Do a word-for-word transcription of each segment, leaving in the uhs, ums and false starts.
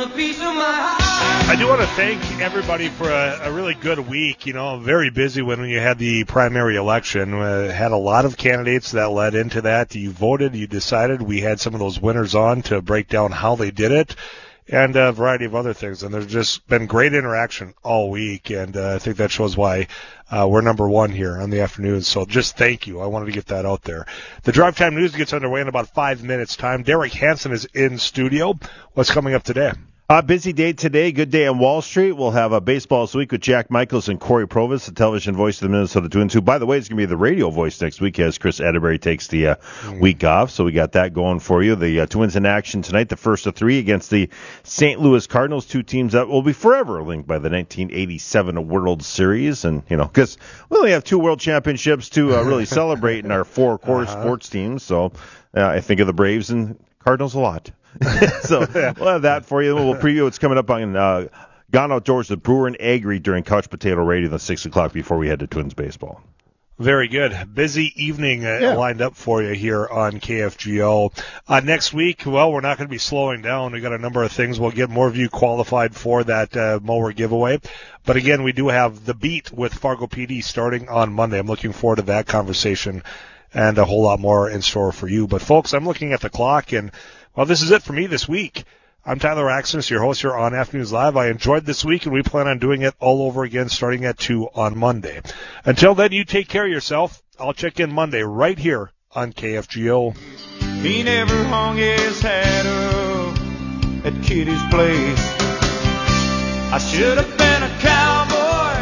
a piece of my heart. I do want to thank everybody for a, a really good week. You know, very busy when you had the primary election. Uh, had a lot of candidates that led into that. You voted, you decided. We had some of those winners on to break down how they did it, and a variety of other things. And there's just been great interaction all week, and uh, I think that shows why uh, we're number one here on the afternoon. So just thank you. I wanted to get that out there. The Drive Time News gets underway in about five minutes' time. Derek Hansen is in studio. What's coming up today? A busy day today. Good day on Wall Street. We'll have a baseball this week with Jack Michaels and Corey Provis, the television voice of the Minnesota Twins, who, by the way, is going to be the radio voice next week as Chris Atterbury takes the uh, mm. week off. So we got that going for you. The uh, Twins in action tonight, the first of three against the Saint Louis Cardinals, two teams that will be forever linked by the nineteen eighty-seven World Series. And, you know, because we only have two World Championships to uh, really celebrate in our four core uh-huh. sports teams. So uh, I think of the Braves and Cardinals a lot. So we'll have that for you. We'll preview what's coming up on uh, Gone Outdoors with Brewer and Agri during Couch Potato Radio at six o'clock before we head to Twins baseball. Very good. Busy evening uh, yeah. lined up for you here on K F G O. Uh, next week, well, we're not going to be slowing down. We've got a number of things. We'll get more of you qualified for that uh, mower giveaway. But again, we do have The Beat with Fargo P D starting on Monday. I'm looking forward to that conversation and a whole lot more in store for you. But, folks, I'm looking at the clock, and well, this is it for me this week. I'm Tyler Axnes, your host here on Afternoons Live. I enjoyed this week, and we plan on doing it all over again starting at two on Monday. Until then, you take care of yourself. I'll check in Monday right here on K F G O. He never hung his hat up at Kitty's place. I should have been a cowboy.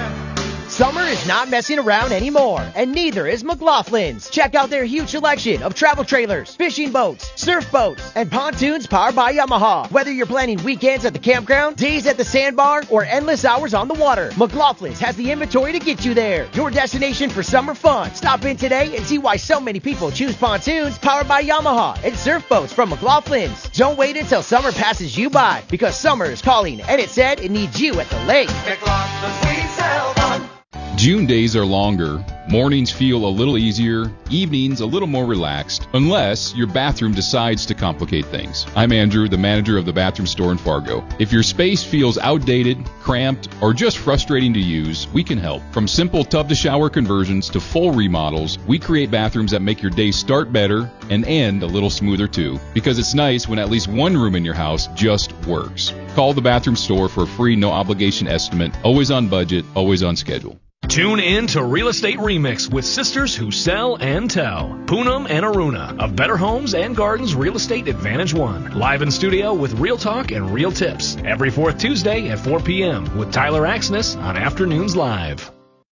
Summer is not messing around anymore, and neither is McLaughlin's. Check out their huge selection of travel trailers, fishing boats, surf boats, and pontoons powered by Yamaha. Whether you're planning weekends at the campground, days at the sandbar, or endless hours on the water, McLaughlin's has the inventory to get you there. Your destination for summer fun. Stop in today and see why so many people choose pontoons powered by Yamaha and surf boats from McLaughlin's. Don't wait until summer passes you by, because summer is calling, and it said it needs you at the lake. McLaughlin's, we sell fun. June days are longer, mornings feel a little easier, evenings a little more relaxed, unless your bathroom decides to complicate things. I'm Andrew, the manager of the bathroom store in Fargo. If your space feels outdated, cramped, or just frustrating to use, we can help. From simple tub-to-shower conversions to full remodels, we create bathrooms that make your day start better and end a little smoother too, because it's nice when at least one room in your house just works. Call the bathroom store for a free no-obligation estimate, always on budget, always on schedule. Tune in to Real Estate Remix with sisters who sell and tell. Poonam and Aruna of Better Homes and Gardens Real Estate Advantage One. Live in studio with real talk and real tips. Every fourth Tuesday at four p.m. with Tyler Axnes on Afternoons Live.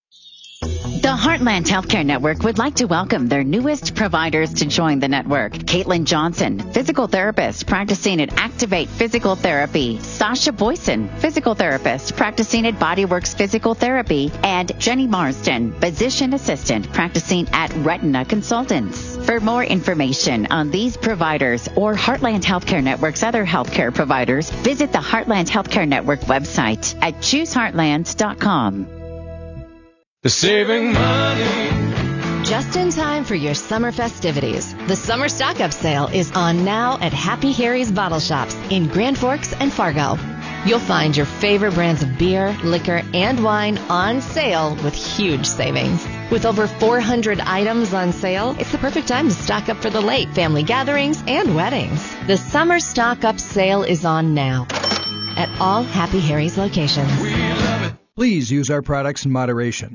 The Heartland Healthcare Network would like to welcome their newest providers to join the network. Caitlin Johnson, physical therapist practicing at Activate Physical Therapy. Sasha Boyson, physical therapist practicing at Bodyworks Physical Therapy. And Jenny Marsden, physician assistant practicing at Retina Consultants. For more information on these providers or Heartland Healthcare Network's other healthcare providers, visit the Heartland Healthcare Network website at choose heartland dot com. The saving money. Just in time for your summer festivities, the summer stock-up sale is on now at Happy Harry's Bottle Shops in Grand Forks and Fargo. You'll find your favorite brands of beer, liquor, and wine on sale with huge savings. With over four hundred items on sale, it's the perfect time to stock up for the late family gatherings and weddings. The summer stock-up sale is on now at all Happy Harry's locations. We love it. Please use our products in moderation.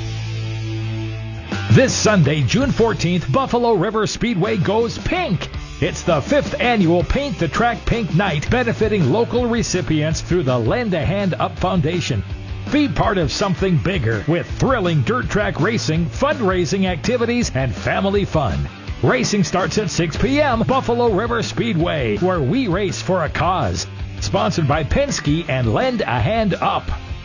This Sunday, June fourteenth, Buffalo River Speedway goes pink. It's the fifth annual Paint the Track Pink Night, benefiting local recipients through the Lend a Hand Up Foundation. Be part of something bigger with thrilling dirt track racing, fundraising activities, and family fun. Racing starts at six p.m. Buffalo River Speedway, where we race for a cause. Sponsored by Penske and Lend a Hand Up.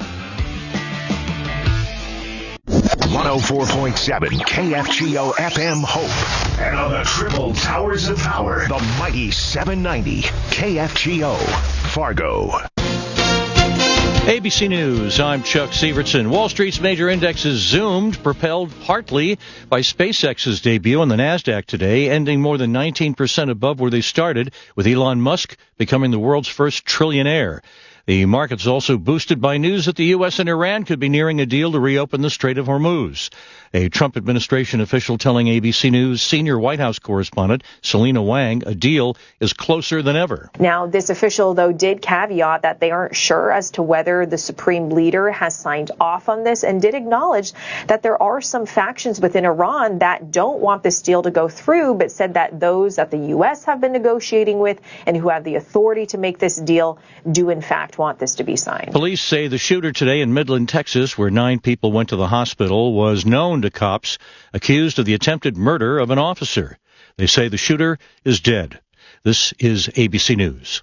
one oh four point seven K F G O F M Hope. And on the triple towers of power, the mighty seven ninety K F G O Fargo. A B C News, I'm Chuck Sievertson. Wall Street's major indexes zoomed, propelled partly by SpaceX's debut on the NASDAQ today, ending more than nineteen percent above where they started, with Elon Musk becoming the world's first trillionaire. The market's also boosted by news that the U S and Iran could be nearing a deal to reopen the Strait of Hormuz. A Trump administration official telling A B C News senior White House correspondent Selena Wang a deal is closer than ever. Now, this official, though, did caveat that they aren't sure as to whether the supreme leader has signed off on this, and did acknowledge that there are some factions within Iran that don't want this deal to go through, but said that those that the U S have been negotiating with and who have the authority to make this deal do, in fact, want this to be signed. Police say the shooter today in Midland, Texas, where nine people went to the hospital, was known to cops accused of the attempted murder of an officer. They say the shooter is dead. This is A B C News.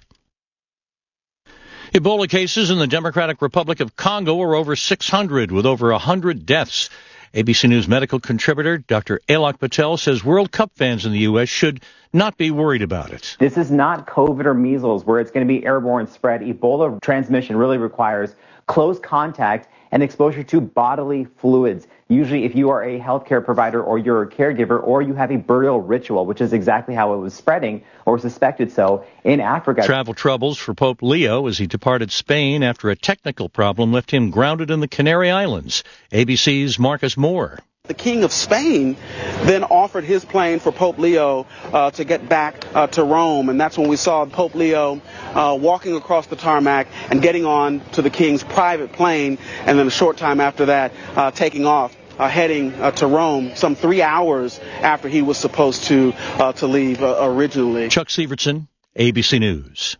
Ebola cases in the Democratic Republic of Congo are over six hundred, with over one hundred deaths. A B C News medical contributor Doctor Alok Patel says World Cup fans in the U S should not be worried about it. This is not COVID or measles where it's going to be airborne spread. Ebola transmission really requires close contact and exposure to bodily fluids. Usually if you are a healthcare provider or you're a caregiver or you have a burial ritual, which is exactly how it was spreading or suspected so in Africa. Travel troubles for Pope Leo as he departed Spain after a technical problem left him grounded in the Canary Islands. A B C's Marcus Moore. The King of Spain then offered his plane for Pope Leo uh, to get back uh, to Rome, and that's when we saw Pope Leo uh, walking across the tarmac and getting on to the King's private plane, and then a short time after that, uh, taking off, uh, heading uh, to Rome, some three hours after he was supposed to uh, to leave uh, originally. Chuck Sievertson, A B C News.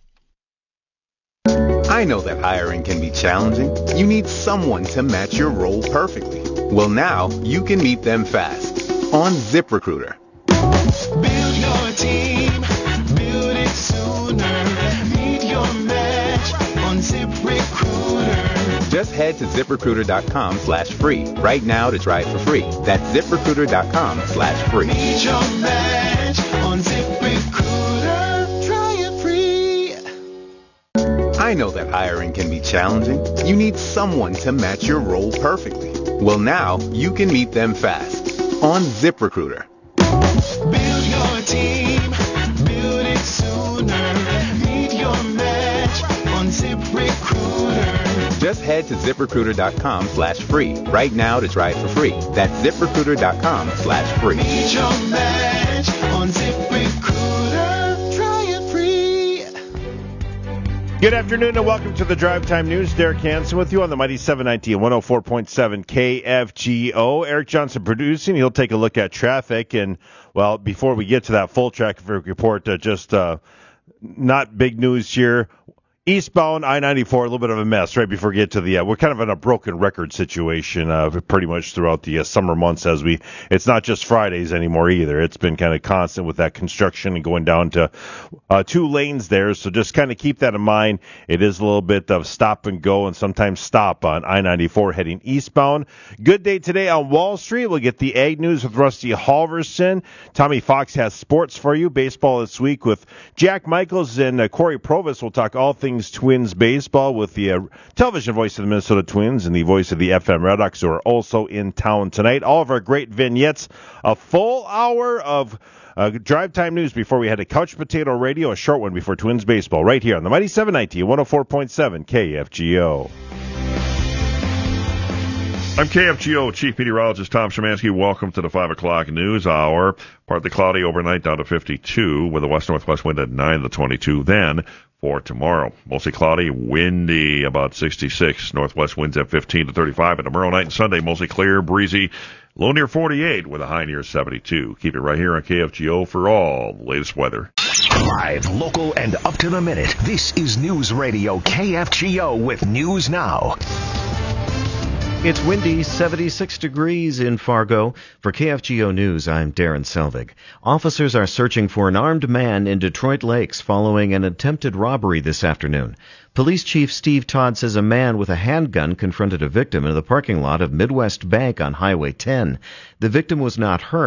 I know that hiring can be challenging. You need someone to match your role perfectly. Well, now you can meet them fast on ZipRecruiter. Build your team, build it sooner. Meet your match on ZipRecruiter. Just head to ZipRecruiter.com slash free right now to try it for free. That's ZipRecruiter.com slash free. Meet your match on ZipRecruiter. Try it free. I know that hiring can be challenging. You need someone to match your role perfectly. Well, now you can meet them fast on ZipRecruiter. Build your team, build it sooner. Meet your match on ZipRecruiter. Just head to ZipRecruiter.com slash free right now to try it for free. That's ZipRecruiter.com slash free. Meet your match on ZipRecruiter. Try it free. Good afternoon and welcome to the Drive Time News. Derek Hansen with you on the Mighty seven ninety and one oh four point seven K F G O. Eric Johnson producing. He'll take a look at traffic. And, well, before we get to that full traffic report, uh, just uh, not big news here. Eastbound I ninety-four, a little bit of a mess right before we get to the, uh, we're kind of in a broken record situation uh, pretty much throughout the uh, summer months as we, it's not just Fridays anymore either. It's been kind of constant with that construction and going down to uh, two lanes there. So just kind of keep that in mind. It is a little bit of stop and go and sometimes stop on I ninety-four heading eastbound. Good day today on Wall Street. We'll get the Ag News with Rusty Halverson. Tommy Fox has sports for you. Baseball this week with Jack Michaels and uh, Corey Provis. We'll talk all things Twins baseball with the uh, television voice of the Minnesota Twins and the voice of the F M Redhawks, who are also in town tonight. All of our great vignettes, a full hour of uh, Drive Time News before we head to Couch Potato Radio, a short one before Twins baseball, right here on the Mighty seven ninety and one oh four point seven K F G O. I'm K F G O Chief Meteorologist Tom Szymanski. Welcome to the five o'clock news hour. Partly cloudy overnight down to fifty-two with a west-northwest wind at nine to twenty-two. Then for tomorrow, mostly cloudy, windy, about sixty-six. Northwest winds at fifteen to thirty-five. And tomorrow night and Sunday, mostly clear, breezy, low near forty-eight with a high near seventy-two. Keep it right here on K F G O for all the latest weather. Live, local, and up to the minute. This is News Radio K F G O with News Now. It's windy, seventy-six degrees in Fargo. For K F G O News, I'm Darren Selvig. Officers are searching for an armed man in Detroit Lakes following an attempted robbery this afternoon. Police Chief Steve Todd says a man with a handgun confronted a victim in the parking lot of Midwest Bank on Highway ten. The victim was not hurt.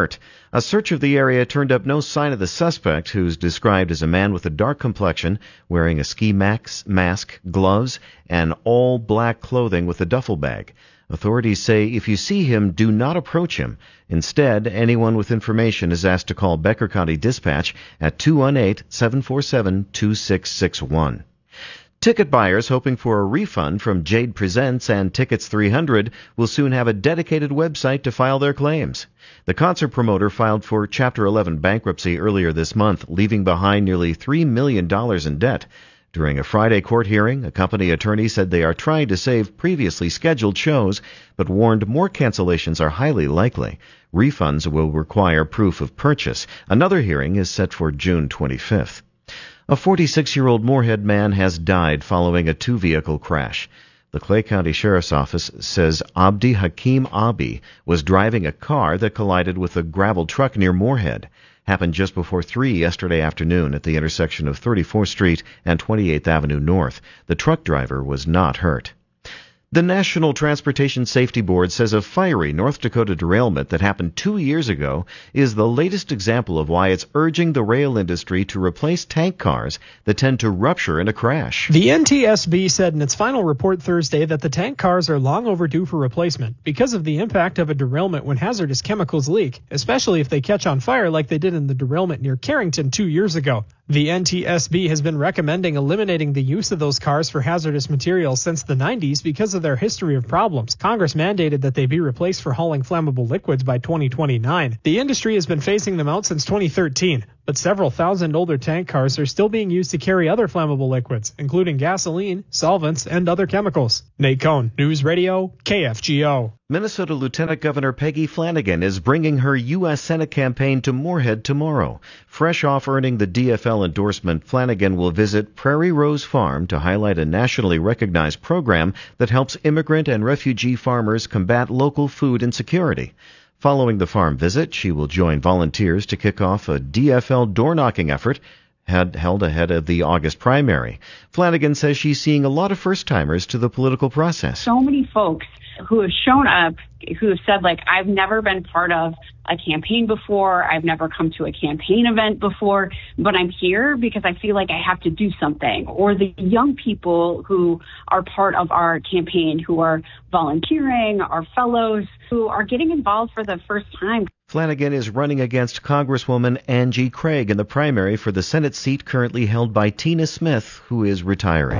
A search of the area turned up no sign of the suspect, who's described as a man with a dark complexion, wearing a ski mask, mask, gloves, and all black clothing with a duffel bag. Authorities say if you see him, do not approach him. Instead, anyone with information is asked to call Becker County Dispatch at two one eight, seven four seven, two six six one. Ticket buyers hoping for a refund from Jade Presents and Tickets three hundred will soon have a dedicated website to file their claims. The concert promoter filed for Chapter eleven bankruptcy earlier this month, leaving behind nearly three million dollars in debt. During a Friday court hearing, a company attorney said they are trying to save previously scheduled shows, but warned more cancellations are highly likely. Refunds will require proof of purchase. Another hearing is set for June twenty-fifth. A forty-six-year-old Moorhead man has died following a two-vehicle crash. The Clay County Sheriff's Office says Abdi Hakim Abi was driving a car that collided with a gravel truck near Moorhead. Happened just before three yesterday afternoon at the intersection of thirty-fourth Street and twenty-eighth Avenue North. The truck driver was not hurt. The National Transportation Safety Board says a fiery North Dakota derailment that happened two years ago is the latest example of why it's urging the rail industry to replace tank cars that tend to rupture in a crash. The N T S B said in its final report Thursday that the tank cars are long overdue for replacement because of the impact of a derailment when hazardous chemicals leak, especially if they catch on fire like they did in the derailment near Carrington two years ago. The N T S B has been recommending eliminating the use of those cars for hazardous materials since the nineties because of their history of problems. Congress mandated that they be replaced for hauling flammable liquids by twenty twenty-nine. The industry has been phasing them out since twenty thirteen, but several thousand older tank cars are still being used to carry other flammable liquids, including gasoline, solvents, and other chemicals. Nate Cohn, News Radio, K F G O. Minnesota Lieutenant Governor Peggy Flanagan is bringing her U S Senate campaign to Moorhead tomorrow. Fresh off earning the D F L endorsement, Flanagan will visit Prairie Rose Farm to highlight a nationally recognized program that helps immigrant and refugee farmers combat local food insecurity. Following the farm visit, she will join volunteers to kick off a D F L door-knocking effort had held ahead of the August primary. Flanagan says she's seeing a lot of first-timers to the political process. So many folks who have shown up, who have said, like, I've never been part of a campaign before, I've never come to a campaign event before, but I'm here because I feel like I have to do something. Or the young people who are part of our campaign, who are volunteering, our fellows, who are getting involved for the first time. Flanagan is running against Congresswoman Angie Craig in the primary for the Senate seat currently held by Tina Smith, who is retiring.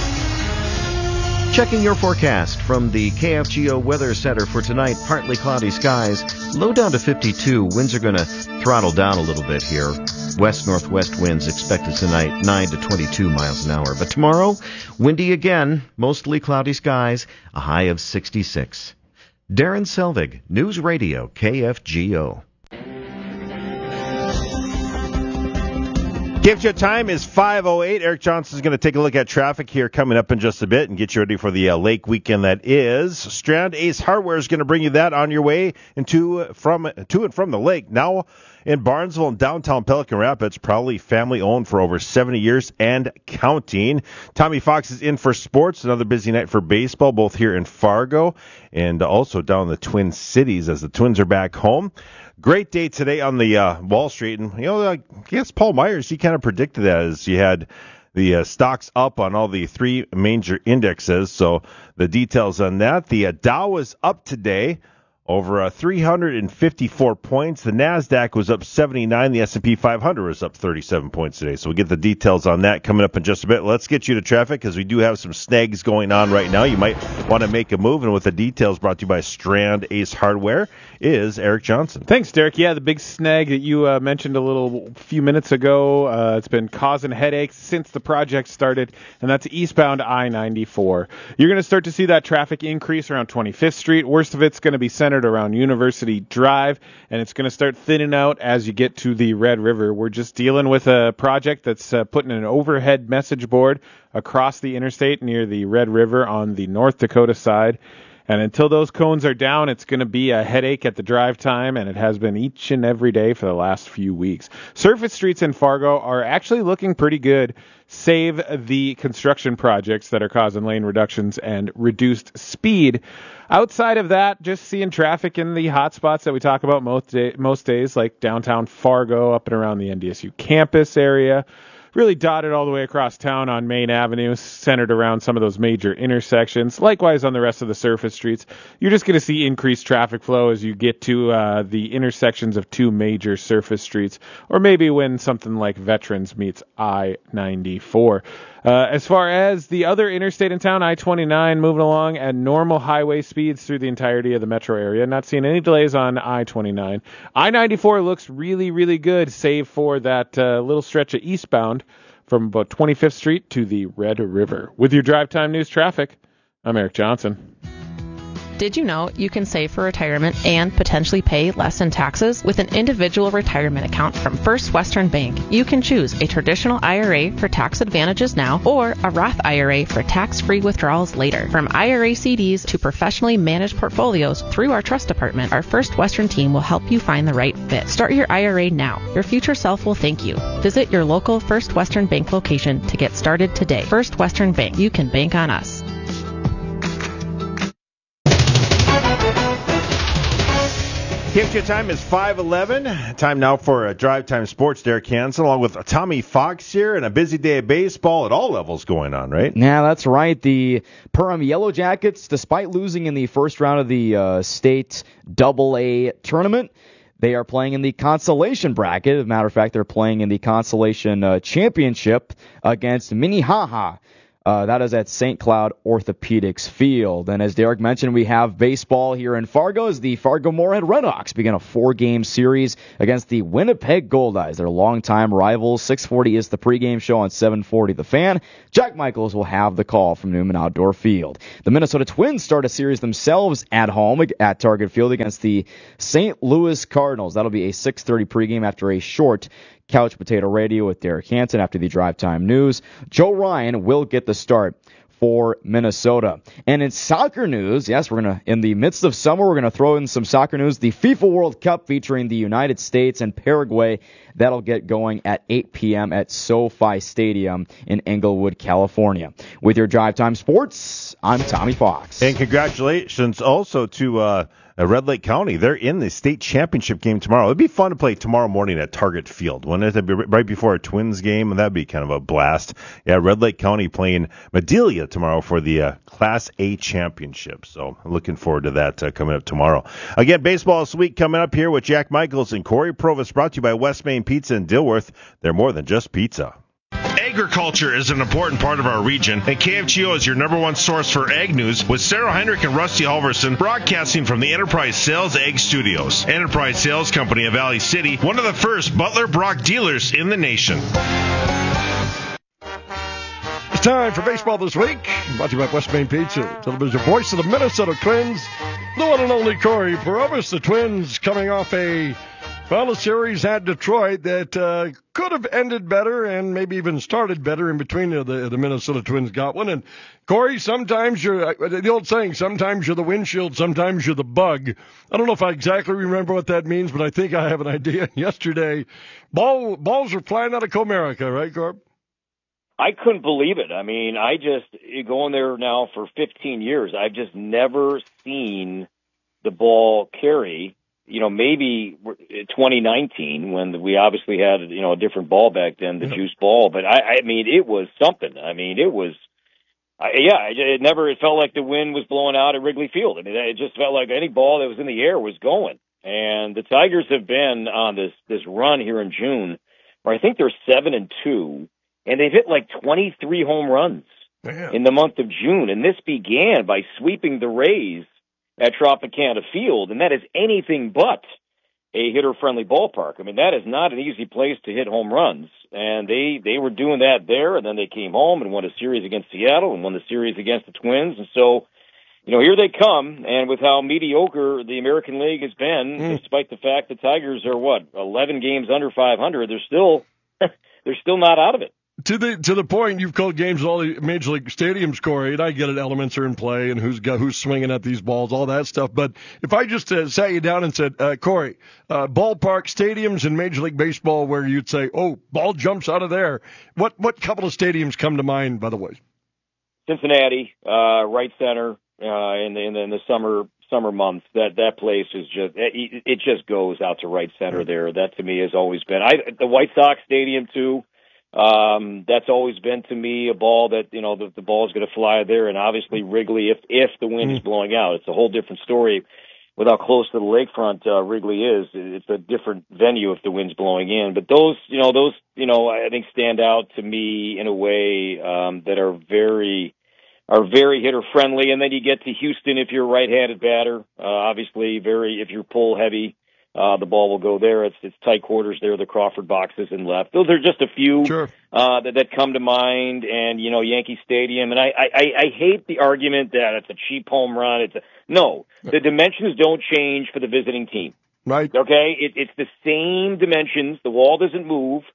Checking your forecast from the K F G O Weather Center for tonight, partly cloudy skies, low down to fifty-two. Winds are going to throttle down a little bit here. West-northwest winds expected tonight, nine to twenty-two miles an hour. But tomorrow, windy again, mostly cloudy skies, a high of sixty-six. Darren Selvig, News Radio, K F G O. K F G O time is five oh eight. Eric Johnson's going to take a look at traffic here coming up in just a bit and get you ready for the uh, lake weekend that is. Strand Ace Hardware is going to bring you that on your way into from to and from the lake. Now in Barnesville and downtown Pelican Rapids, proudly family-owned for over seventy years and counting. Tommy Fox is in for sports. Another busy night for baseball, both here in Fargo and also down in the Twin Cities as the Twins are back home. Great day today on the uh, Wall Street, and you know, I guess Paul Myers, he kind of predicted that as you had the uh, stocks up on all the three major indexes. So the details on that: the uh, Dow was up today over uh, three hundred fifty-four points. The Nasdaq was up seventy-nine. The S and P five hundred was up thirty-seven points today. So we'll get the details on that coming up in just a bit. Let's get you to traffic because we do have some snags going on right now. You might want to make a move. And with the details brought to you by Strand Ace Hardware is Eric Johnson. Thanks, Derek. Yeah, the big snag that you uh, mentioned a little few minutes ago, uh, it's been causing headaches since the project started, and that's eastbound I ninety-four. You're going to start to see that traffic increase around twenty-fifth Street. Worst of it's going to be centered around University Drive, and it's going to start thinning out as you get to the Red River. We're just dealing with a project that's uh, putting an overhead message board across the interstate near the Red River on the North Dakota side. And until those cones are down, it's going to be a headache at the drive time, and it has been each and every day for the last few weeks. Surface streets in Fargo are actually looking pretty good, save the construction projects that are causing lane reductions and reduced speed. Outside of that, just seeing traffic in the hot spots that we talk about most, day, most days, like downtown Fargo, up and around the N D S U campus area. Really dotted all the way across town on Main Avenue, centered around some of those major intersections. Likewise on the rest of the surface streets. You're just going to see increased traffic flow as you get to uh, the intersections of two major surface streets, or maybe when something like Veterans meets I ninety-four. Uh, as far as the other interstate in town, I twenty-nine moving along at normal highway speeds through the entirety of the metro area. Not seeing any delays on I twenty-nine. I ninety-four looks really, really good, save for that uh, little stretch of eastbound from about twenty-fifth Street to the Red River. With your drive time news traffic, I'm Eric Johnson. Did you know you can save for retirement and potentially pay less in taxes with an individual retirement account from First Western Bank? You can choose a traditional I R A for tax advantages now or a Roth I R A for tax-free withdrawals later. From I R A C Ds to professionally managed portfolios through our trust department, our First Western team will help you find the right fit. Start your I R A now. Your future self will thank you. Visit your local First Western Bank location to get started today. First Western Bank. You can bank on us. K F G O time is five eleven. Time now for a Drive Time Sports. Derek Hansen along with Tommy Fox here, and a busy day of baseball at all levels going on, right? Yeah, that's right. The Perham Yellow Jackets, despite losing in the first round of the uh, state Double A tournament, they are playing in the consolation bracket. As a matter of fact, they're playing in the consolation uh, championship against Minnehaha. Uh, that is at Saint Cloud Orthopedics Field. And as Derek mentioned, we have baseball here in Fargo as the Fargo-Moorhead Redhawks begin a four-game series against the Winnipeg Goldeyes, their longtime rivals. six forty is the pregame show on seven forty The Fan. Jack Michaels will have the call from Newman Outdoor Field. The Minnesota Twins start a series themselves at home at Target Field against the Saint Louis Cardinals. That'll be a six thirty pregame after a short Couch Potato Radio with Derek Hansen after the Drive Time News. Joe Ryan will get the start for Minnesota. And in soccer news, yes, we're going to, in the midst of summer, we're going to throw in some soccer news. The FIFA World Cup featuring the United States and Paraguay, that'll get going at eight p.m. at SoFi Stadium in Englewood, California. With your Drive Time Sports, I'm Tommy Fox. And congratulations also to uh, Red Lake County. They're in the state championship game tomorrow. It'd be fun to play tomorrow morning at Target Field. Wouldn't it? That'd be right before a Twins game, and that'd be kind of a blast. Yeah, Red Lake County playing Madelia tomorrow for the uh, Class A championship. So I'm looking forward to that uh, coming up tomorrow. Again, baseball this week coming up here with Jack Michaels and Corey Provis, brought to you by West Main Pizza in Dilworth. They're more than just pizza. Agriculture is an important part of our region, and K F G O is your number one source for ag news, with Sarah Heinrich and Rusty Halverson broadcasting from the Enterprise Sales Ag Studios. Enterprise Sales Company of Valley City, one of the first Butler Brock dealers in the nation. It's time for baseball this week, brought to you by West Main Pizza, television voice of the Minnesota Twins, the one and only Corey Provis. The Twins coming off a Well, a series at Detroit that uh, could have ended better and maybe even started better in between. The, the Minnesota Twins got one. And, Corey, sometimes you're, the old saying, sometimes you're the windshield, sometimes you're the bug. I don't know if I exactly remember what that means, but I think I have an idea. Yesterday, ball, balls were flying out of Comerica, right, Corb? I couldn't believe it. I mean, I just, going there now for fifteen years, I've just never seen the ball carry. You know, maybe twenty nineteen when we obviously had, you know, a different ball back then, the yeah. juice ball. But, I, I mean, it was something. I mean, it was, I, yeah, it never, it felt like the wind was blowing out at Wrigley Field. I mean, it just felt like any ball that was in the air was going. And the Tigers have been on this, this run here in June where I think they're seven and two, and they've hit like twenty-three home runs yeah. in the month of June. And this began by sweeping the Rays at Tropicana Field, and that is anything but a hitter-friendly ballpark. I mean, that is not an easy place to hit home runs, and they, they were doing that there, and then they came home and won a series against Seattle and won the series against the Twins, and so, you know, here they come, and with how mediocre the American League has been, mm. despite the fact the Tigers are, what, eleven games under five hundred, they're still, they're still not out of it. To the to the point, you've called games at all the major league stadiums, Corey, and I get it. Elements are in play, and who's got, who's swinging at these balls, all that stuff. But if I just uh, sat you down and said, uh, Corey, uh, ballpark stadiums in Major League Baseball where you'd say, oh, ball jumps out of there. What what couple of stadiums come to mind, by the way? Cincinnati, uh, right center uh, in the in the, in the summer summer months. That that place is just it, it just goes out to right center there. That to me has always been I the White Sox Stadium too. Um, that's always been to me a ball that, you know, the, the ball is going to fly there. And obviously Wrigley, if, if the wind mm. is blowing out, it's a whole different story with how close to the lakefront, uh, Wrigley is. It's a different venue if the wind's blowing in. But those, you know, those, you know, I think stand out to me in a way, um, that are very, are very hitter friendly. And then you get to Houston if you're a right-handed batter, uh, obviously very, if you're pull heavy. Uh, the ball will go there. It's it's tight quarters there, the Crawford boxes and left. Those are just a few sure. uh, that, that come to mind. And, you know, Yankee Stadium. And I, I, I hate the argument that it's a cheap home run. It's a, no, the dimensions don't change for the visiting team. Right. Okay? It, it's the same dimensions. The wall doesn't move.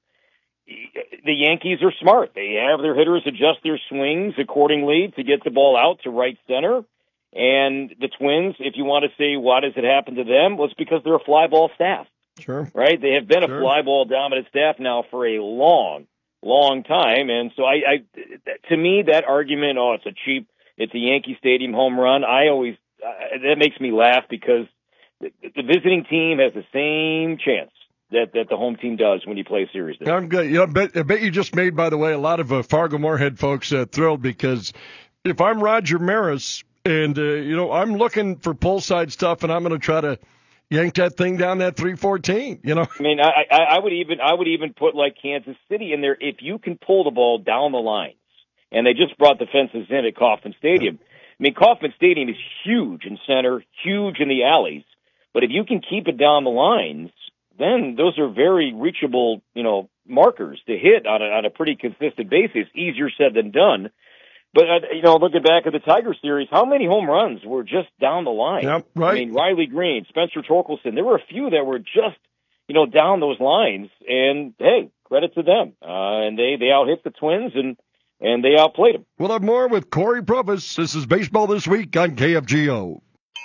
The Yankees are smart. They have their hitters adjust their swings accordingly to get the ball out to right center. And the Twins, if you want to say why does it happen to them, well, it's because they're a fly ball staff. Sure. Right? They have been sure. a fly ball dominant staff now for a long, long time. And so I, I, to me, that argument, oh, it's a cheap, it's a Yankee Stadium home run, I always, uh, that makes me laugh because the, the visiting team has the same chance that, that the home team does when you play a series there. I'm good. You know, I, bet, I bet you just made, by the way, a lot of uh, Fargo-Moorhead folks uh, thrilled because if I'm Roger Maris, and, uh, you know, I'm looking for pull side stuff, and I'm going to try to yank that thing down that three fourteen, you know. I mean, I, I, I would even I would even put, like, Kansas City in there if you can pull the ball down the lines. And they just brought the fences in at Kauffman Stadium. I mean, Kauffman Stadium is huge in center, huge in the alleys. But if you can keep it down the lines, then those are very reachable, you know, markers to hit on a, on a pretty consistent basis. Easier said than done. But, uh, you know, looking back at the Tiger series, how many home runs were just down the line? Yep, right. I mean, Riley Green, Spencer Torkelson, there were a few that were just, you know, down those lines. And, hey, credit to them. Uh, and they, they out-hit the Twins, and, and they outplayed them. We'll have more with Corey Provis. This is Baseball This Week on K F G O.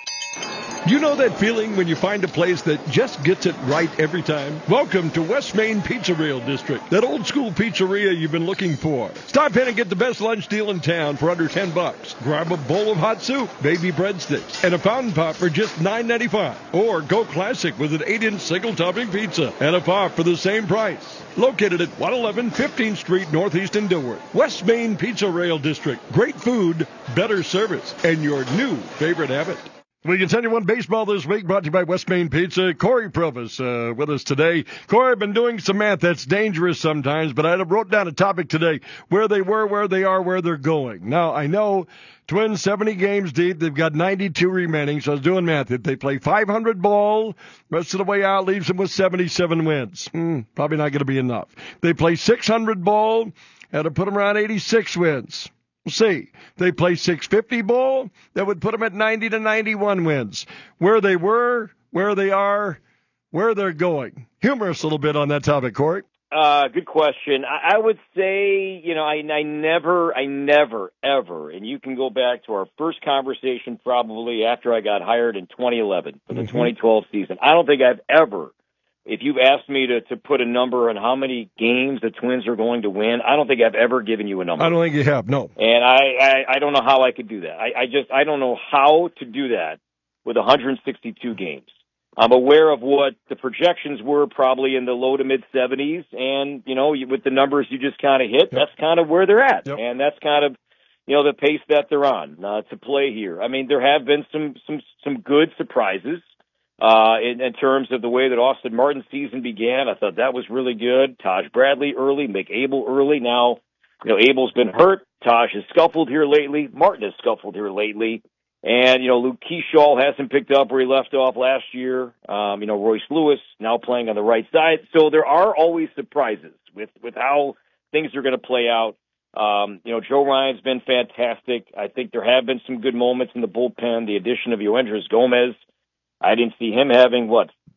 You know that feeling when you find a place that just gets it right every time? Welcome to West Main Pizzeria District, that old school pizzeria you've been looking for. Stop in and get the best lunch deal in town for under ten bucks. Grab a bowl of hot soup, baby breadsticks, and a fountain pop for just nine ninety-five. Or go classic with an eight inch single topping pizza and a pop for the same price. Located at one eleven fifteenth Street Northeast in Dilworth. West Main Pizzeria District. Great food, better service, and your new favorite habit. We continue on Baseball This Week, brought to you by West Main Pizza. Corey Provis uh, with us today. Corey, I've been doing some math that's dangerous sometimes, but I wrote down a topic today, where they were, where they are, where they're going. Now, I know Twins seventy games deep. They've got ninety-two remaining, so I was doing math. If they play five hundred ball, rest of the way out leaves them with seventy-seven wins. Hmm, probably not going to be enough. They play six hundred ball, that'll put them around eighty-six wins. We'll see. They play six fifty ball, that would put them at ninety to ninety-one wins. Where they were, where they are, where they're going. Humor us a little bit on that topic, Corey. Uh, good question. I, I would say, you know, I, I never, I never, ever, and you can go back to our first conversation probably after I got hired in twenty eleven for the mm-hmm. twenty twelve season. I don't think I've ever, if you've asked me to, to put a number on how many games the Twins are going to win, I don't think I've ever given you a number. I don't think you have, no. And I, I, I don't know how I could do that. I, I just, I don't know how to do that with one hundred sixty-two games. I'm aware of what the projections were, probably in the low to mid seventies, and, you know, with the numbers you just kind of hit, yep. that's kind of where they're at. Yep. And that's kind of, you know, the pace that they're on uh, to play here. I mean, there have been some, some, some good surprises. Uh, in, in terms of the way that Austin Martin's season began. I thought that was really good. Taj Bradley early, Mick Abel early. Now, you know, Abel's been hurt. Taj has scuffled here lately. Martin has scuffled here lately. And, you know, Luke Keyshaw hasn't picked up where he left off last year. Um, you know, Royce Lewis now playing on the right side. So there are always surprises with, with how things are going to play out. Um, you know, Joe Ryan's been fantastic. I think there have been some good moments in the bullpen. The addition of Yoendris Gomez, I didn't see him having, what,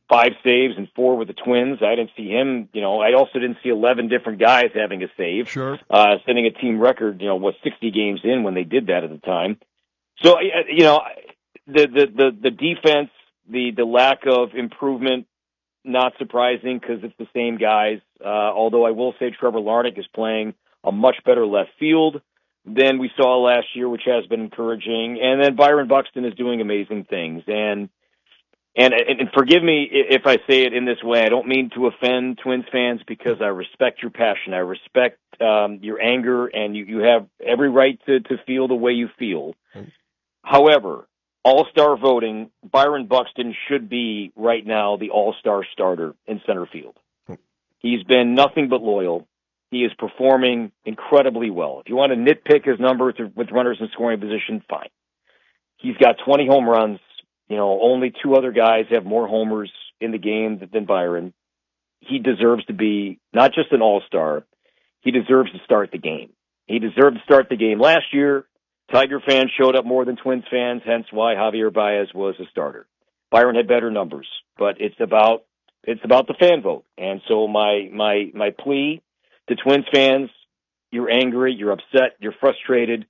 five saves and four with the Twins. I didn't see him, you know, I also didn't see eleven different guys having a save. Sure. Uh, setting a team record, you know, what, sixty games in when they did that at the time. So, you know, the, the, the, the defense, the, the lack of improvement, not surprising because it's the same guys. Uh, although I will say Trevor Larnach is playing a much better left field than we saw last year, which has been encouraging. And then Byron Buxton is doing amazing things. And And, and forgive me if I say it in this way. I don't mean to offend Twins fans because I respect your passion. I respect um, your anger, and you, you have every right to, to feel the way you feel. However, all-star voting, Byron Buxton should be right now the all-star starter in center field. He's been nothing but loyal. He is performing incredibly well. If you want to nitpick his numbers with runners in scoring position, fine. He's got twenty home runs. You know, only two other guys have more homers in the game than Byron. He deserves to be not just an all-star. He deserves to start the game. He deserved to start the game last year. Tiger fans showed up more than Twins fans, hence why Javier Baez was a starter. Byron had better numbers, but it's about it's about the fan vote. And so my my my plea to Twins fans: you're angry, you're upset, you're frustrated.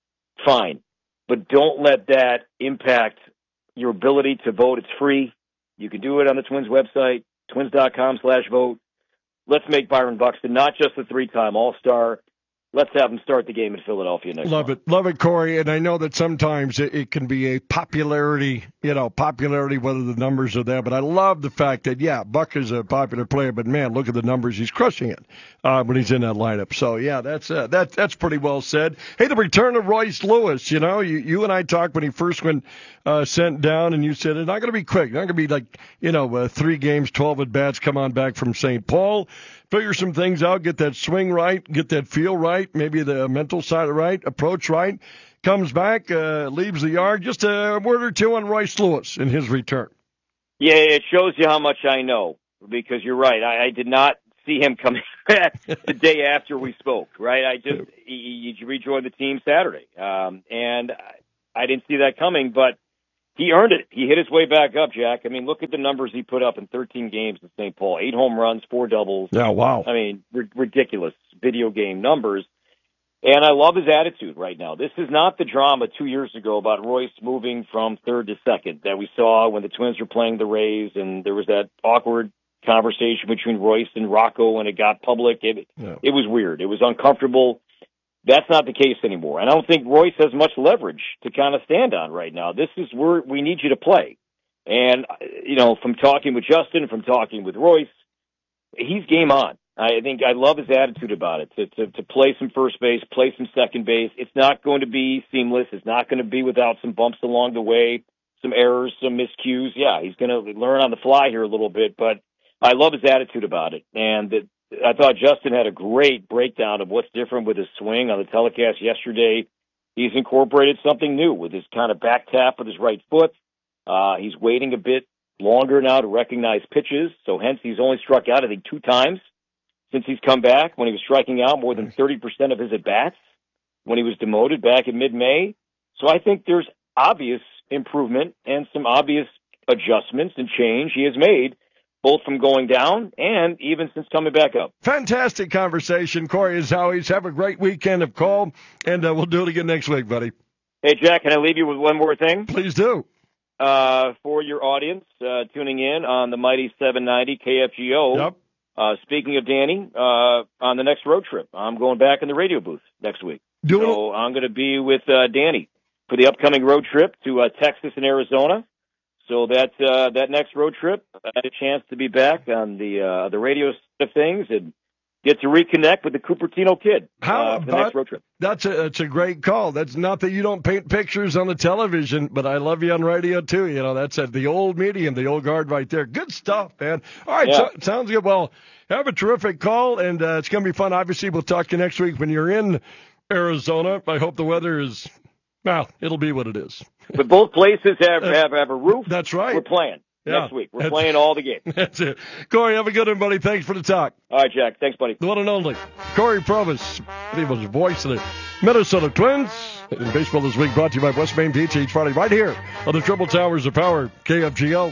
Fine, but don't let that impact your ability to vote. It's free. You can do it on the Twins website, twins.com slash vote. Let's make Byron Buxton not just a three-time All-Star. Let's have him start the game in Philadelphia next Love month. it. Love it, Corey. And I know that sometimes it, it can be a popularity, you know, popularity, whether the numbers are there. But I love the fact that, yeah, Buck is a popular player, but, man, look at the numbers. He's crushing it uh, when he's in that lineup. So, yeah, that's uh, that, that's pretty well said. Hey, the return of Royce Lewis, you know, you, you and I talked when he first went uh, sent down, and you said it's not going to be quick. Not going to be like, you know, uh, three games, twelve at-bats, come on back from Saint Paul. Figure some things out, get that swing right, get that feel right, maybe the mental side right, approach right. Comes back, uh, leaves the yard. Just a word or two on Royce Lewis in his return. Yeah, it shows you how much I know, because you're right. I, I did not see him coming back the day after we spoke, right? I just he, he rejoined the team Saturday, um, and I didn't see that coming, but he earned it. He hit his way back up, Jack. I mean, look at the numbers he put up in thirteen games in Saint Paul. Eight home runs, four doubles. Yeah, wow. I mean, r- ridiculous video game numbers. And I love his attitude right now. This is not the drama two years ago about Royce moving from third to second that we saw when the Twins were playing the Rays, and there was that awkward conversation between Royce and Rocco, and it got public. It, yeah. it was weird. It was uncomfortable. That's not the case anymore. And I don't think Royce has much leverage to kind of stand on right now. This is where we need you to play. And, you know, from talking with Justin, from talking with Royce, he's game on. I think I love his attitude about it, to, to, to play some first base, play some second base. It's not going to be seamless. It's not going to be without some bumps along the way, some errors, some miscues. Yeah, he's going to learn on the fly here a little bit, but I love his attitude about it. And that, I thought Justin had a great breakdown of what's different with his swing on the telecast yesterday. He's incorporated something new with his kind of back tap with his right foot. Uh, he's waiting a bit longer now to recognize pitches, so hence he's only struck out, I think, two times since he's come back, when he was striking out more than thirty percent of his at-bats when he was demoted back in mid-May. So I think there's obvious improvement and some obvious adjustments and change he has made, both from going down and even since coming back up. Fantastic conversation, Corey, as always. Have a great weekend of call, and uh, we'll do it again next week, buddy. Hey, Jack, can I leave you with one more thing? Please do. Uh, for your audience uh, tuning in on the mighty seven ninety K F G O, yep. uh, speaking of Danny, uh, on the next road trip, I'm going back in the radio booth next week. Do so I'm going to be with uh, Danny for the upcoming road trip to uh, Texas and Arizona. So that uh, that next road trip, I had a chance to be back on the uh, the radio side of things and get to reconnect with the Cupertino kid How uh, for the next road trip. That's a, that's a great call. That's not that you don't paint pictures on the television, but I love you on radio, too. You know, that's at the old medium, the old guard right there. Good stuff, man. All right, Yeah. so, sounds good. Well, have a terrific call, and uh, it's going to be fun. Obviously, we'll talk to you next week when you're in Arizona. I hope the weather is, well, it'll be what it is. But both places have, have, have a roof. That's right. We're playing Yeah. next week. We're That's- playing all the games. That's it. Corey, have a good one, buddy. Thanks for the talk. All right, Jack. Thanks, buddy. The one and only Corey Provis. He was the voice of the Minnesota Twins. In baseball this week, brought to you by West Main Pizza each Friday right here on the Triple Towers of Power, K F G O.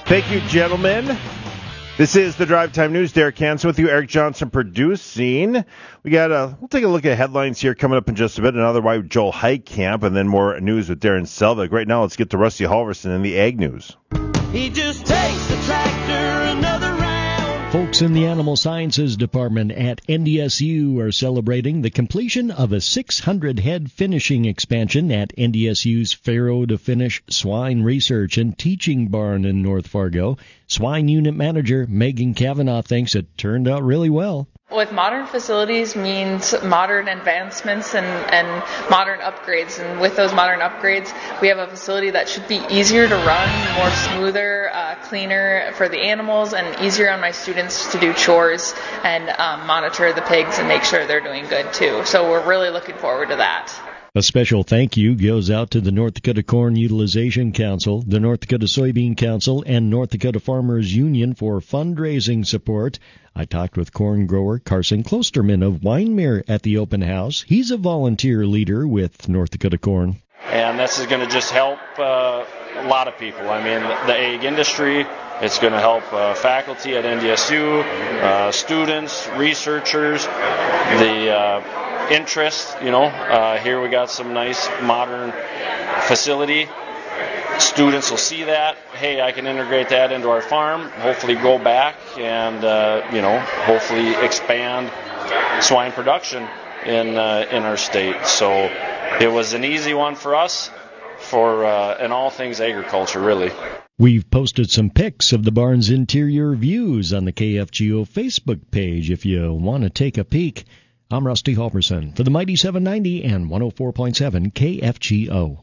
Thank you, gentlemen. This is the Drive Time News. Derek Hansen with you. Eric Johnson producing. We got a, we'll take a look at headlines here coming up in just a bit. Another wide with Joel Heitkamp, and then more news with Darren Selvig. Right now, let's get to Rusty Halverson in the Ag News. He just takes the tractor another round. Folks in the Animal Sciences Department at N D S U are celebrating the completion of a six hundred head finishing expansion at N D S U's Farrow to Finish Swine Research and Teaching Barn in North Fargo. Swine Unit Manager Megan Kavanaugh thinks it turned out really well. With modern facilities means modern advancements and, and modern upgrades. And with those modern upgrades, we have a facility that should be easier to run, more smoother, uh, cleaner for the animals, and easier on my students to do chores and um, monitor the pigs and make sure they're doing good too. So we're really looking forward to that. A special thank you goes out to the North Dakota Corn Utilization Council, the North Dakota Soybean Council, and North Dakota Farmers Union for fundraising support. I talked with corn grower Carson Klosterman of Winemere at the open house. He's a volunteer leader with North Dakota Corn. And this is going to just help uh, a lot of people. I mean, the ag industry, it's going to help uh, faculty at N D S U, uh, students, researchers, the uh, interest, you know. Uh, here we got some nice modern facility. Students will see that. Hey, I can integrate that into our farm, hopefully go back and, uh, you know, hopefully expand swine production in uh, in our state. So it was an easy one for us for uh, in all things agriculture, really. We've posted some pics of the barn's interior views on the K F G O Facebook page if you want to take a peek. I'm Rusty Halverson for the Mighty seven ninety and one oh four point seven K F G O.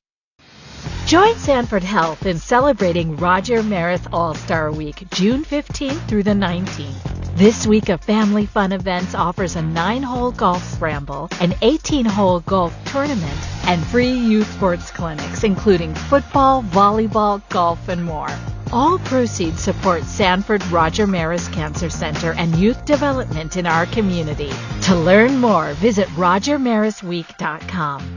Join Sanford Health in celebrating Roger Maris All-Star Week, June fifteenth through the nineteenth. This week of family fun events offers a nine-hole golf scramble, an eighteen-hole golf tournament, and free youth sports clinics, including football, volleyball, golf, and more. All proceeds support Sanford Roger Maris Cancer Center and youth development in our community. To learn more, visit roger maris week dot com.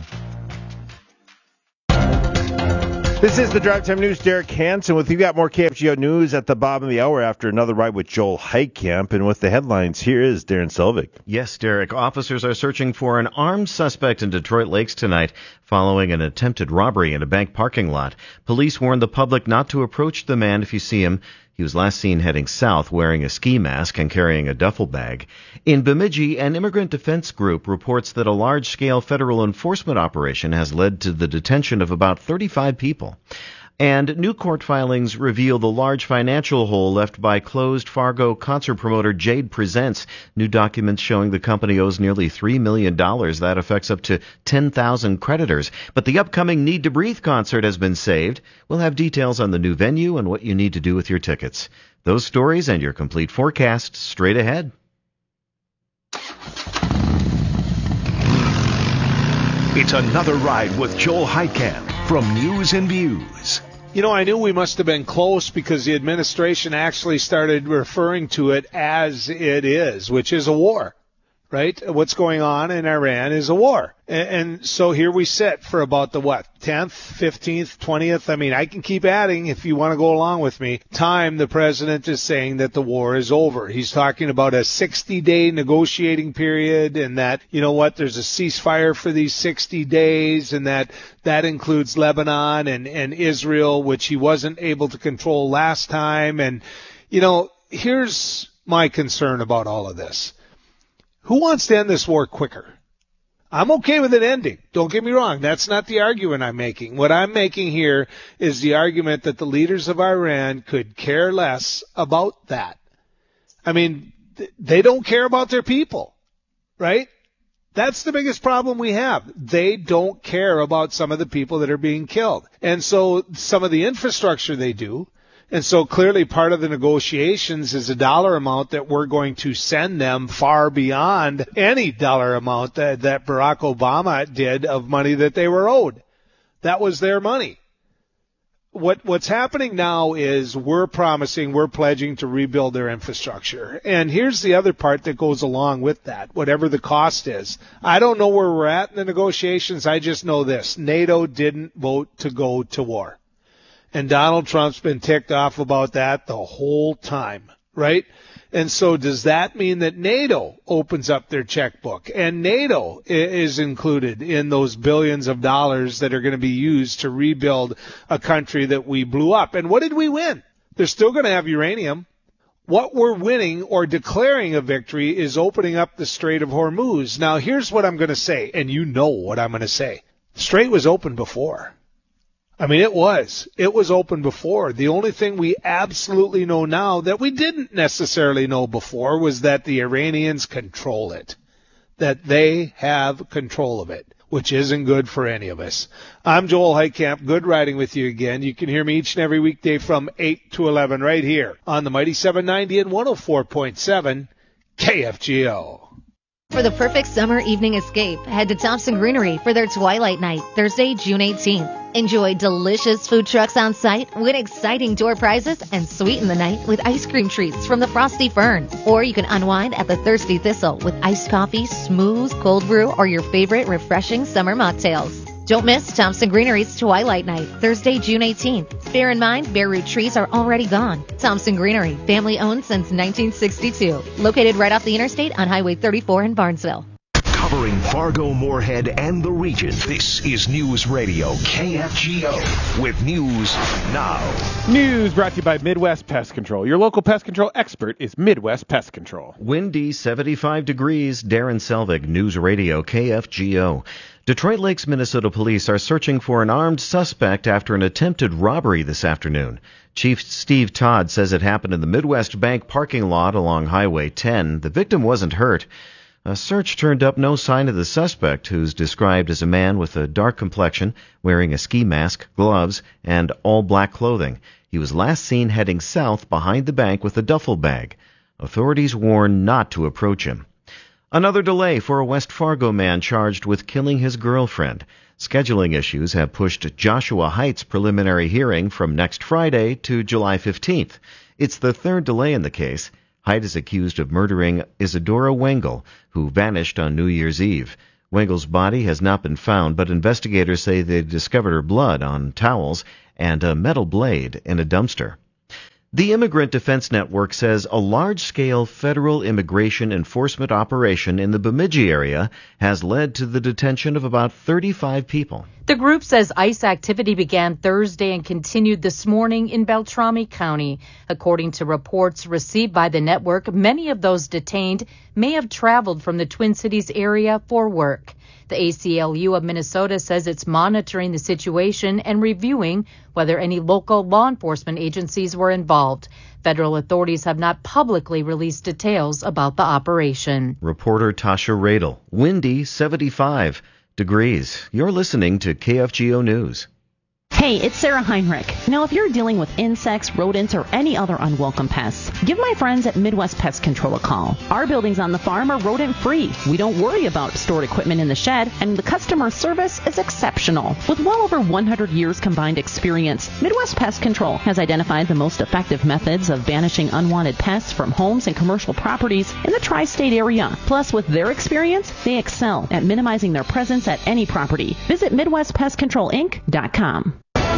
This is the Drive Time News. Derek Hansen with you. Got more K F G O news at the bottom of the hour after another ride with Joel Heitkamp. And with the headlines, here is Darren Selvig. Yes, Derek. Officers are searching for an armed suspect in Detroit Lakes tonight following an attempted robbery in a bank parking lot. Police warned the public not to approach the man if you see him. He was last seen heading south wearing a ski mask and carrying a duffel bag. In Bemidji, an immigrant defense group reports that a large-scale federal enforcement operation has led to the detention of about thirty-five people. And new court filings reveal the large financial hole left by closed Fargo concert promoter Jade Presents. New documents showing the company owes nearly three million dollars. That affects up to ten thousand creditors. But the upcoming Need to Breathe concert has been saved. We'll have details on the new venue and what you need to do with your tickets. Those stories and your complete forecast straight ahead. It's another ride with Joel Heitkamp from News and Views. You know, I knew we must have been close because the administration actually started referring to it as it is, which is a war, right? What's going on in Iran is a war. And, and so here we sit for about the, what, tenth, fifteenth, twentieth? I mean, I can keep adding if you want to go along with me. Time, the president is saying that the war is over. He's talking about a sixty-day negotiating period and that, you know what, there's a ceasefire for these sixty days and that that includes Lebanon and, and Israel, which he wasn't able to control last time. And, you know, here's my concern about all of this. Who wants to end this war quicker? I'm okay with it ending. Don't get me wrong. That's not the argument I'm making. What I'm making here is the argument that the leaders of Iran could care less about that. I mean, they don't care about their people, right? That's the biggest problem we have. They don't care about some of the people that are being killed. And so some of the infrastructure they do. And so clearly part of the negotiations is a dollar amount that we're going to send them far beyond any dollar amount that, that Barack Obama did of money that they were owed. That was their money. What, what's happening now is we're promising, we're pledging to rebuild their infrastructure. And here's the other part that goes along with that, whatever the cost is. I don't know where we're at in the negotiations. I just know this. NATO didn't vote to go to war. And Donald Trump's been ticked off about that the whole time, right? And so does that mean that NATO opens up their checkbook and NATO is included in those billions of dollars that are going to be used to rebuild a country that we blew up? And what did we win? They're still going to have uranium. What we're winning or declaring a victory is opening up the Strait of Hormuz. Now, here's what I'm going to say, and you know what I'm going to say. The Strait was open before. I mean, it was. It was open before. The only thing we absolutely know now that we didn't necessarily know before was that the Iranians control it, that they have control of it, which isn't good for any of us. I'm Joel Heitkamp. Good riding with you again. You can hear me each and every weekday from eight to eleven right here on the Mighty seven ninety and one oh four point seven K F G O. For the perfect summer evening escape, head to Thompson Greenery for their Twilight Night, Thursday, June eighteenth. Enjoy delicious food trucks on site, win exciting door prizes, and sweeten the night with ice cream treats from the Frosty Fern. Or you can unwind at the Thirsty Thistle with iced coffee, smooth cold brew, or your favorite refreshing summer mocktails. Don't miss Thompson Greenery's Twilight Night, Thursday, June eighteenth. Bear in mind, bare root trees are already gone. Thompson Greenery, family owned since nineteen sixty-two. Located right off the interstate on Highway thirty-four in Barnesville. Covering Fargo, Moorhead, and the region, this is News Radio K F G O with news now. News brought to you by Midwest Pest Control. Your local pest control expert is Midwest Pest Control. Windy, seventy-five degrees. Darren Selvig, News Radio K F G O. Detroit Lakes, Minnesota police are searching for an armed suspect after an attempted robbery this afternoon. Chief Steve Todd says it happened in the Midwest Bank parking lot along Highway ten. The victim wasn't hurt. A search turned up no sign of the suspect, who's described as a man with a dark complexion, wearing a ski mask, gloves, and all-black clothing. He was last seen heading south behind the bank with a duffel bag. Authorities warn not to approach him. Another delay for a West Fargo man charged with killing his girlfriend. Scheduling issues have pushed Joshua Heights' preliminary hearing from next Friday to July fifteenth. It's the third delay in the case. Height is accused of murdering Isadora Wengel, who vanished on New Year's Eve. Wengel's body has not been found, but investigators say they discovered her blood on towels and a metal blade in a dumpster. The Immigrant Defense Network says a large-scale federal immigration enforcement operation in the Bemidji area has led to the detention of about thirty-five people. The group says ICE activity began Thursday and continued this morning in Beltrami County. According to reports received by the network, many of those detained may have traveled from the Twin Cities area for work. The A C L U of Minnesota says it's monitoring the situation and reviewing whether any local law enforcement agencies were involved. Federal authorities have not publicly released details about the operation. Reporter Tasha Radel. Windy, seventy-five degrees. You're listening to K F G O News. Hey, it's Sarah Heinrich. Now, if you're dealing with insects, rodents, or any other unwelcome pests, give my friends at Midwest Pest Control a call. Our buildings on the farm are rodent-free. We don't worry about stored equipment in the shed, and the customer service is exceptional. With well over one hundred years combined experience, Midwest Pest Control has identified the most effective methods of banishing unwanted pests from homes and commercial properties in the tri-state area. Plus, with their experience, they excel at minimizing their presence at any property. Visit Midwest Pest Control Inc dot com.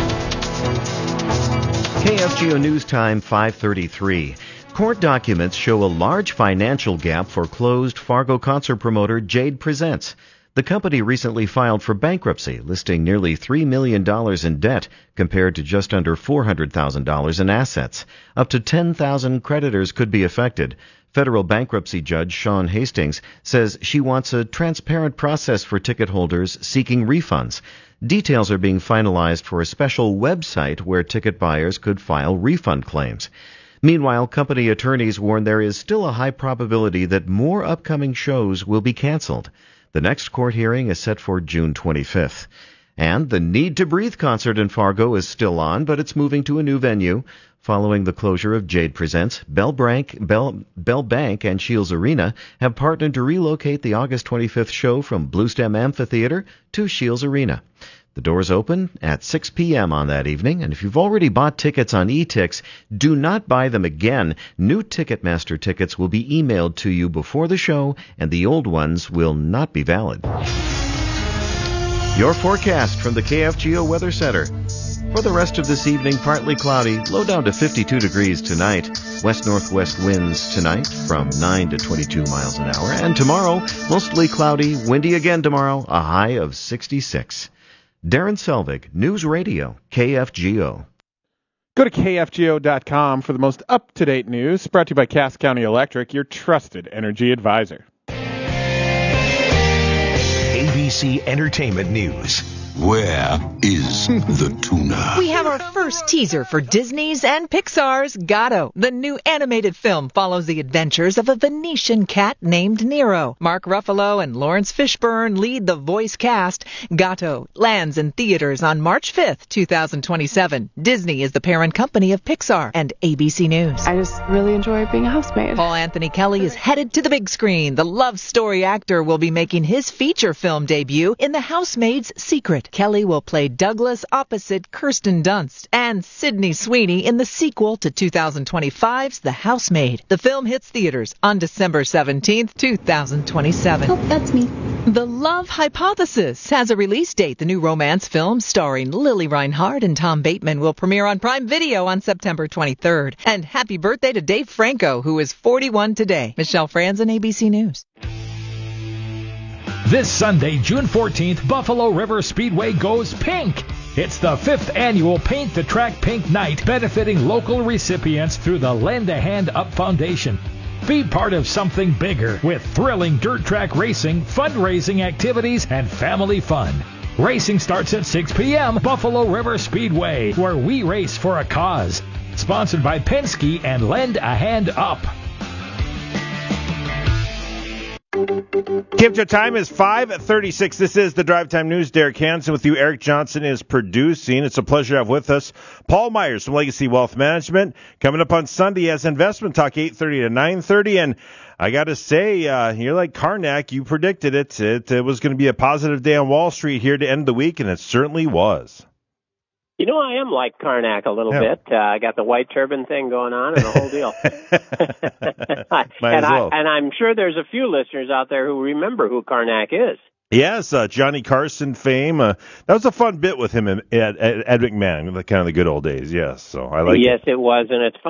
K F G O News Time, five thirty-three. Court documents show a large financial gap for closed Fargo concert promoter Jade Presents. The company recently filed for bankruptcy, listing nearly three million dollars in debt compared to just under four hundred thousand dollars in assets. Up to ten thousand creditors could be affected. Federal bankruptcy judge Sean Hastings says she wants a transparent process for ticket holders seeking refunds. Details are being finalized for a special website where ticket buyers could file refund claims. Meanwhile, company attorneys warn there is still a high probability that more upcoming shows will be canceled. The next court hearing is set for June twenty-fifth. And the Need to Breathe concert in Fargo is still on, but it's moving to a new venue. Following the closure of Jade Presents, Bell Bank, Bell, Bell Bank and Shields Arena have partnered to relocate the August twenty-fifth show from Bluestem Amphitheater to Shields Arena. The doors open at six p.m. on that evening, and if you've already bought tickets on eTix, do not buy them again. New Ticketmaster tickets will be emailed to you before the show, and the old ones will not be valid. Your forecast from the K F G O Weather Center. For the rest of this evening, partly cloudy, low down to fifty-two degrees tonight. West-northwest winds tonight from nine to twenty-two miles an hour. And tomorrow, mostly cloudy, windy again tomorrow, a high of sixty-six. Darren Selvig, News Radio, K F G O. Go to K F G O dot com for the most up-to-date news. Brought to you by Cass County Electric, your trusted energy advisor. A B C Entertainment News. Where is the tuna? We have our first teaser for Disney's and Pixar's Gato. The new animated film follows the adventures of a Venetian cat named Nero. Mark Ruffalo and Lawrence Fishburne lead the voice cast. Gato lands in theaters on March fifth, twenty twenty-seven. Disney is the parent company of Pixar and A B C News. I just really enjoy being a housemaid. Paul Anthony Kelly is headed to the big screen. The love story actor will be making his feature film debut in The Housemaid's Secret. Kelly will play Douglas opposite Kirsten Dunst and Sydney Sweeney in the sequel to twenty twenty-five's The Housemaid. The film hits theaters on December seventeenth, twenty twenty-seven. Oh, that's me. The Love Hypothesis has a release date. The new romance film starring Lily Reinhardt and Tom Bateman will premiere on Prime Video on September twenty-third. And happy birthday to Dave Franco, who is forty-one today. Michelle Franzen, A B C News. This Sunday, June fourteenth, Buffalo River Speedway goes pink. It's the fifth annual Paint the Track Pink Night, benefiting local recipients through the Lend a Hand Up Foundation. Be part of something bigger with thrilling dirt track racing, fundraising activities, and family fun. Racing starts at six p.m. Buffalo River Speedway, where we race for a cause. Sponsored by Penske and Lend a Hand Up. Give your time is five thirty-six. This is the Drive Time News. Derek Hansen with you. Eric Johnson is producing. It's a pleasure to have with us Paul Myers from Legacy Wealth Management. Coming up on Sunday as Investment Talk, eight thirty to nine thirty. And I got to say, uh, you're like Karnak. You predicted it. It, it was going to be a positive day on Wall Street here to end the week, and it certainly was. You know, I am like Karnak a little Yeah. bit. Uh, I got the white turban thing going on and the whole deal. Might and, as well. I, and I'm sure there's a few listeners out there who remember who Karnak is. Yes, uh, Johnny Carson fame. Uh, that was a fun bit with him and Ed, Ed, Ed McMahon, the kind of the good old days. Yes, so I like it. Yes, it was, and it's